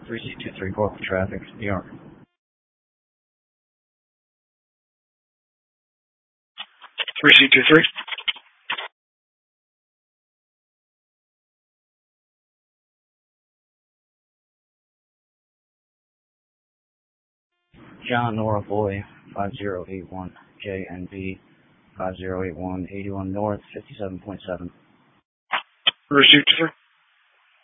3C23 Corporate Traffic, New York. 3C23. John Nora Boy, 5081 JNB, 5081 81 North, 57.7. 3C23.